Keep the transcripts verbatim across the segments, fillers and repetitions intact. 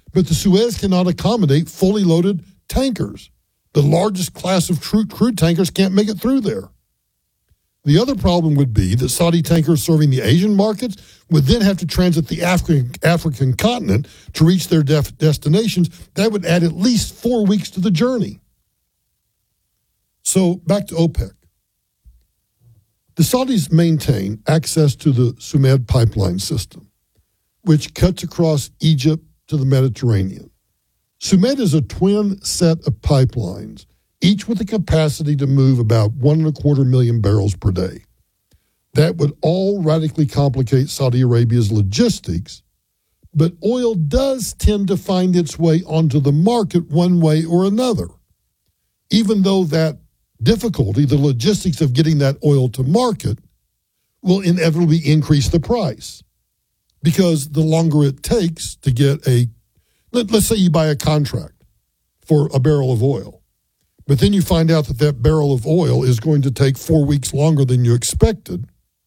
but the Suez cannot accommodate fully loaded tankers. The largest class of crude, crude tankers can't make it through there. The other problem would be that Saudi tankers serving the Asian markets would then have to transit the African, African continent to reach their def- destinations. That would add at least four weeks to the journey. So back to OPEC. The Saudis maintain access to the Sumed pipeline system, which cuts across Egypt to the Mediterranean. Sumed is a twin set of pipelines, each with the capacity to move about one and a quarter million barrels per day. That would all radically complicate Saudi Arabia's logistics, but oil does tend to find its way onto the market one way or another. Even though that difficulty, the logistics of getting that oil to market, will inevitably increase the price. Because the longer it takes to get a, let, let's say you buy a contract for a barrel of oil, but then you find out that that barrel of oil is going to take four weeks longer than you expected,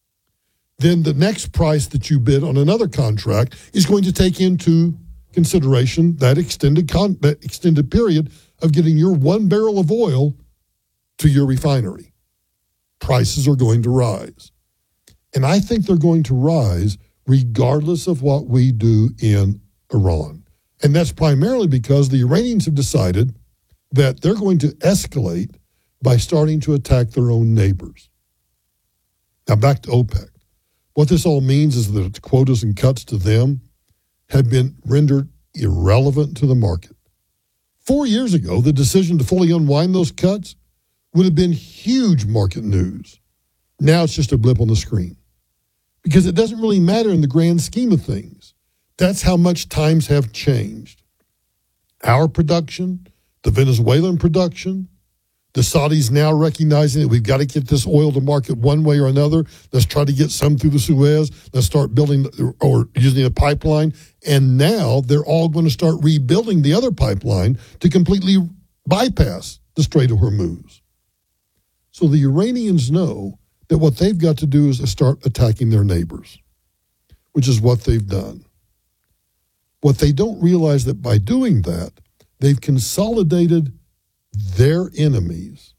then the next price that you bid on another contract is going to take into consideration that extended con- that extended period of getting your one barrel of oil to your refinery. Prices are going to rise. And I think they're going to rise regardless of what we do in Iran. And that's primarily because the Iranians have decided that they're going to escalate by starting to attack their own neighbors. Now back to OPEC. What this all means is that its quotas and cuts to them have been rendered irrelevant to the market. Four years ago, the decision to fully unwind those cuts would have been huge market news. Now it's just a blip on the screen. Because it doesn't really matter in the grand scheme of things. That's how much times have changed. Our production, the Venezuelan production, the Saudis now recognizing that we've got to get this oil to market one way or another. Let's try to get some through the Suez. Let's start building or using a pipeline. And now they're all going to start rebuilding the other pipeline to completely bypass the Strait of Hormuz. So the Iranians know that what they've got to do is to start attacking their neighbors, which is what they've done. What they don't realize that by doing that, they've consolidated their enemies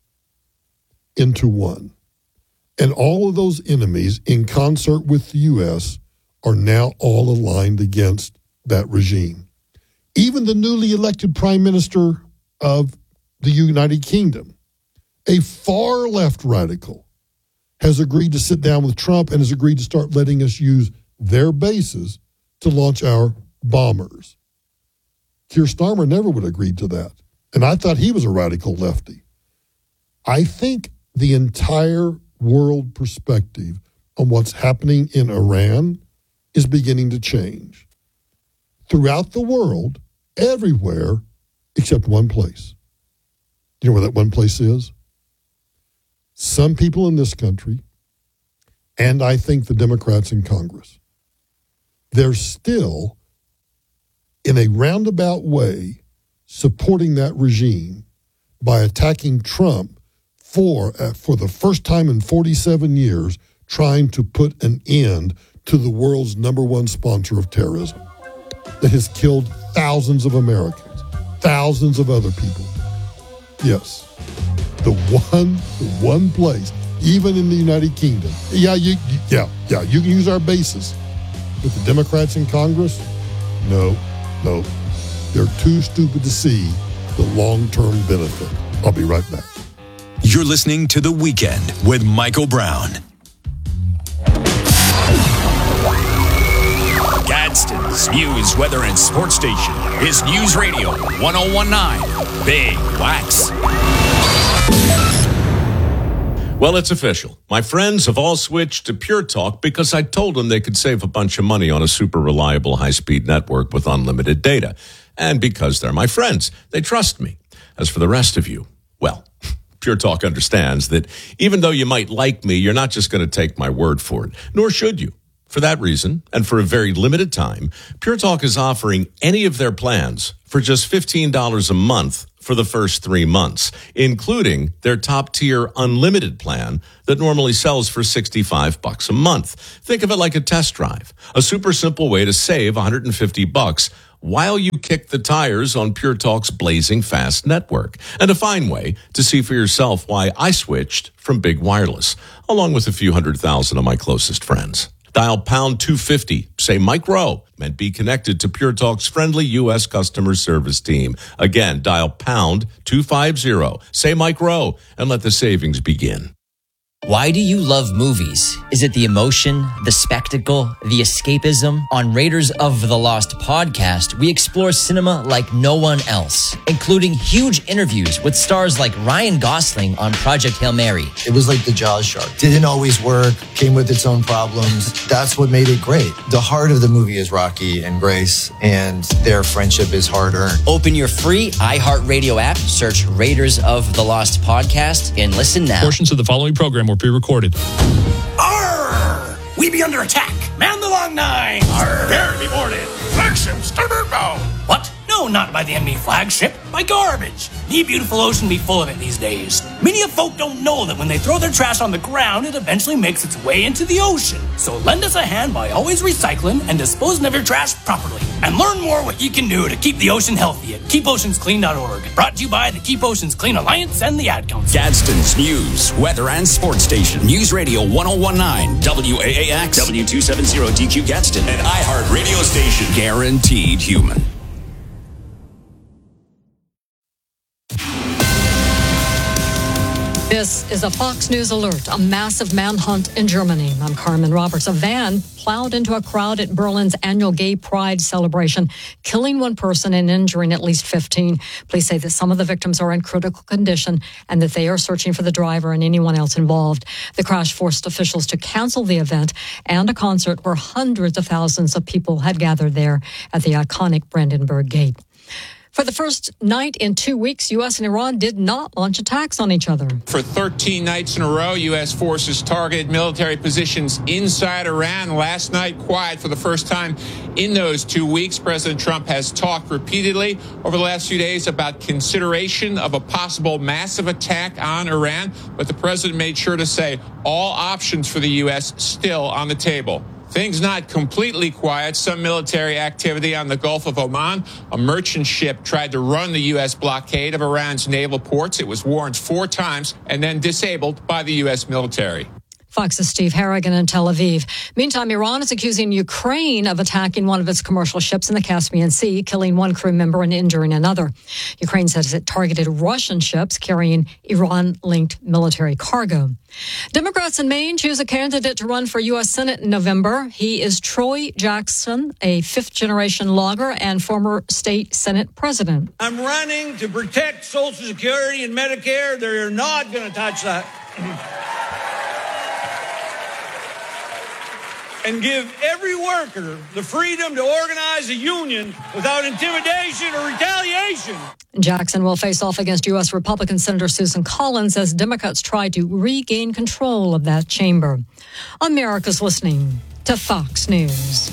into one. And all of those enemies, in concert with the U S, are now all aligned against that regime. Even the newly elected Prime Minister of the United Kingdom, a far left radical, has agreed to sit down with Trump and has agreed to start letting us use their bases to launch our bombers. Keir Starmer never would have agreed to that. And I thought he was a radical lefty. I think the entire world perspective on what's happening in Iran is beginning to change. Throughout the world, everywhere, except one place. You know where that one place is? Some people in this country, and I think the Democrats in Congress, they're still, in a roundabout way, supporting that regime by attacking Trump for, uh, for the first time in forty-seven years, trying to put an end to the world's number one sponsor of terrorism that has killed thousands of Americans, thousands of other people. Yes, the one, the one place, even in the United Kingdom. Yeah, you, yeah, yeah, you can use our bases. But the Democrats in Congress, no, no. They're too stupid to see the long-term benefit. I'll be right back. You're listening to The Weekend with Michael Brown. Gadsden's News, Weather, and Sports Station is News Radio one oh one point nine Big Wax. Well, it's official. My friends have all switched to Pure Talk because I told them they could save a bunch of money on a super reliable high-speed network with unlimited data. And because they're my friends, they trust me. As for the rest of you, well, Pure Talk understands that even though you might like me, you're not just going to take my word for it, nor should you. For that reason, and for a very limited time, Pure Talk is offering any of their plans for just fifteen dollars a month for the first three months, including their top-tier unlimited plan that normally sells for sixty-five bucks a month. Think of it like a test drive, a super simple way to save one hundred fifty bucks while you kick the tires on Pure Talk's blazing fast network. And a fine way to see for yourself why I switched from Big Wireless, along with a few hundred thousand of my closest friends. Dial pound two fifty, say Mike Rowe, and be connected to Pure Talk's friendly U S customer service team. Again, dial pound two fifty, say Mike Rowe, and let the savings begin. Why do you love movies? Is it the emotion, the spectacle, the escapism? On Raiders of the Lost podcast, we explore cinema like no one else, including huge interviews with stars like Ryan Gosling on Project Hail Mary. It was like the Jaws shark. Didn't always work, came with its own problems. That's what made it great. The heart of the movie is Rocky and Grace, and their friendship is hard-earned. Open your free iHeartRadio app, search Raiders of the Lost podcast, and listen now. Portions of the following program were pre-recorded. Arr! We be under attack. Man the long nine. Arr! Bear be boarded. Flagship starboard bow. What? No, not by the enemy flagship. By garbage. The beautiful ocean be full of it these days. Many of folk don't know that when they throw their trash on the ground, it eventually makes its way into the ocean. So lend us a hand by always recycling and disposing of your trash properly. And learn more what you can do to keep the ocean healthy at keep oceans clean dot org. Brought to you by the Keep Oceans Clean Alliance and the Ad Council. Gadsden's News, Weather, and Sports Station. News Radio one oh one nine, W A A X, W two seventy D Q Gadsden, an iHeart radio station. Guaranteed human. This is a Fox News alert, a massive manhunt in Germany. I'm Carmen Roberts. A van plowed into a crowd at Berlin's annual Gay Pride celebration, killing one person and injuring at least fifteen. Police say that some of the victims are in critical condition and that they are searching for the driver and anyone else involved. The crash forced officials to cancel the event and a concert where hundreds of thousands of people had gathered there at the iconic Brandenburg Gate. For the first night in two weeks, U S and Iran did not launch attacks on each other. For thirteen nights in a row, U S forces targeted military positions inside Iran. Last night, quiet for the first time in those two weeks. President Trump has talked repeatedly over the last few days about consideration of a possible massive attack on Iran, but the president made sure to say all options for the U S still on the table. Things not completely quiet. Some military activity on the Gulf of Oman. A merchant ship tried to run the U S blockade of Iran's naval ports. It was warned four times and then disabled by the U S military. Fox's Steve Harrigan in Tel Aviv. Meantime, Iran is accusing Ukraine of attacking one of its commercial ships in the Caspian Sea, killing one crew member and injuring another. Ukraine says it targeted Russian ships carrying Iran-linked military cargo. Democrats in Maine choose a candidate to run for U S Senate in November. He is Troy Jackson, a fifth-generation logger and former state Senate president. I'm running to protect Social Security and Medicare. They're not going to touch that. And give every worker the freedom to organize a union without intimidation or retaliation. Jackson will face off against U S Republican Senator Susan Collins as Democrats try to regain control of that chamber. America's listening to Fox News.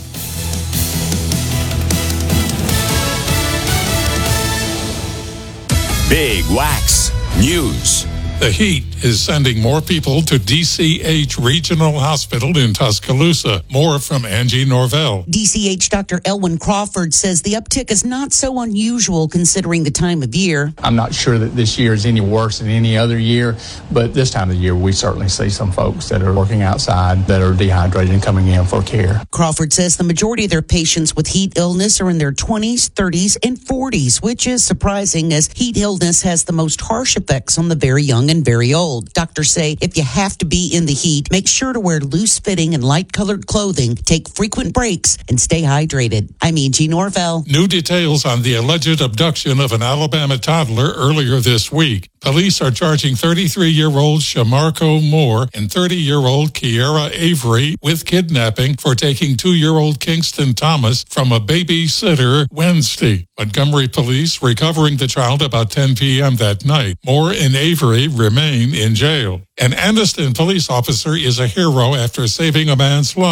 Big Wax News. The heat is sending more people to D C H Regional Hospital in Tuscaloosa. More from Angie Norvell. D C H Doctor Elwin Crawford says the uptick is not so unusual considering the time of year. I'm not sure that this year is any worse than any other year, but this time of the year we certainly see some folks that are working outside that are dehydrated and coming in for care. Crawford says the majority of their patients with heat illness are in their twenties, thirties, and forties, which is surprising as heat illness has the most harsh effects on the very young and very old. Doctors say if you have to be in the heat, make sure to wear loose-fitting and light-colored clothing, take frequent breaks, and stay hydrated. I'm Angie Norvell. New details on the alleged abduction of an Alabama toddler earlier this week. Police are charging thirty-three-year-old Shamarco Moore and thirty-year-old Kiara Avery with kidnapping for taking two-year-old Kingston Thomas from a babysitter Wednesday. Montgomery police recovering the child about ten p.m. that night. Moore and Avery remain in jail. An Anniston police officer is a hero after saving a man's life.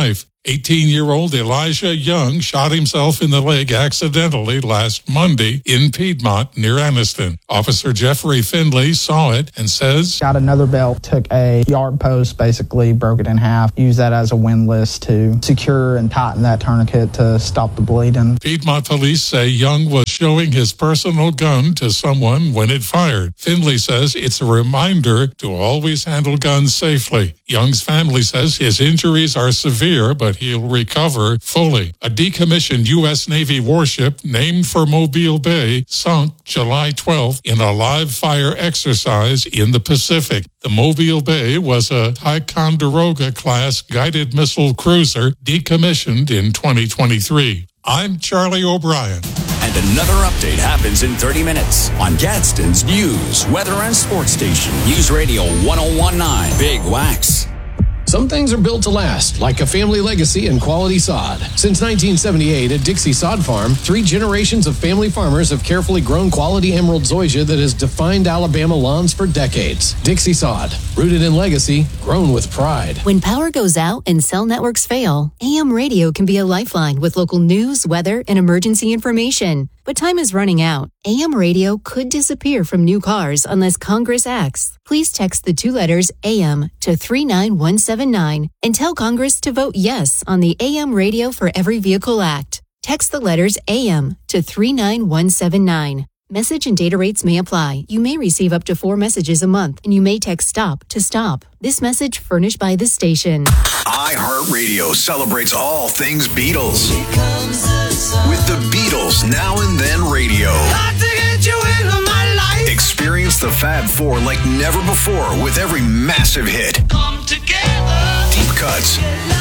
eighteen-year-old Elijah Young shot himself in the leg accidentally last Monday in Piedmont near Anniston. Officer Jeffrey Finley saw it and says, got another belt, took a yard post, basically broke it in half, used that as a windlass to secure and tighten that tourniquet to stop the bleeding. Piedmont police say Young was showing his personal gun to someone when it fired. Finley says it's a reminder to always handle guns safely. Young's family says his injuries are severe, but he'll recover fully. A decommissioned U S Navy warship named for Mobile Bay sunk July twelfth in a live fire exercise in the Pacific. The Mobile Bay was a Ticonderoga-class guided missile cruiser decommissioned in twenty twenty-three. I'm Charlie O'Brien. And another update happens in thirty minutes on Gadsden's News, Weather, and Sports Station. News Radio ten nineteen, Big Wax. Some things are built to last, like a family legacy and quality sod. Since nineteen seventy-eight at Dixie Sod Farm, three generations of family farmers have carefully grown quality emerald zoysia that has defined Alabama lawns for decades. Dixie Sod, rooted in legacy, grown with pride. When power goes out and cell networks fail, A M radio can be a lifeline with local news, weather, and emergency information. But time is running out. A M radio could disappear from new cars unless Congress acts. Please text the two letters A M to three nine one seven nine and tell Congress to vote yes on the A M Radio for Every Vehicle Act. Text the letters A M to three nine one seven nine. Message and data rates may apply. You may receive up to four messages a month, and you may text STOP to stop. This message furnished by the station. iHeartRadio celebrates all things Beatles. With the Beatles Now and Then Radio. Experience the Fab Four like never before with every massive hit. Come together. Deep cuts.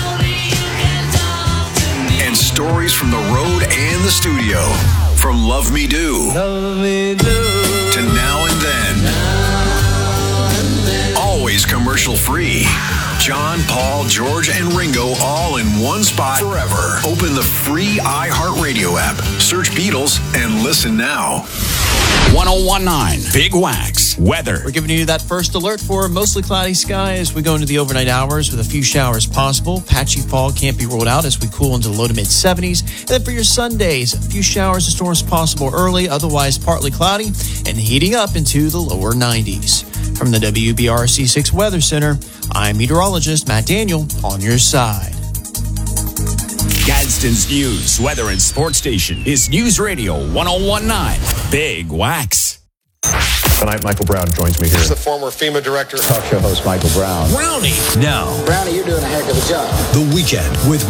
And stories from the road and the studio. From Love Me Do, Love Me Do to Now and Then. Now and then. Always commercial free. John, Paul, George, and Ringo all in one spot forever. Open the free iHeartRadio app. Search Beatles and listen now. ten nineteen, Big Wax Weather. We're giving you that first alert for mostly cloudy sky as we go into the overnight hours with a few showers possible. Patchy fall can't be ruled out as we cool into the low to mid seventies. And then for your Sundays, a few showers and storms possible early, otherwise partly cloudy, and heating up into the lower nineties. From the W B R C six Weather Center, I'm meteorologist Matt Daniel on your side. Gadsden's News, Weather, and Sports Station is News Radio ten nineteen, Big Wax. Tonight, Michael Brown joins me here. He's the former FEMA director. Talk show host Michael Brown. Brownie. Now. Brownie, you're doing a heck of a job. The Weekend with